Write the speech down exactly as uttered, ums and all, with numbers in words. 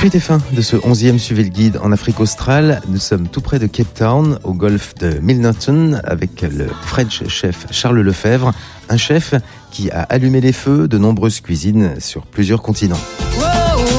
Suite et fin de ce onzième Suivez le Guide en Afrique australe. Nous sommes tout près de Cape Town, au golfe de Milnerton, avec le French chef Charles Lefebvre, un chef qui a allumé les feux de nombreuses cuisines sur plusieurs continents.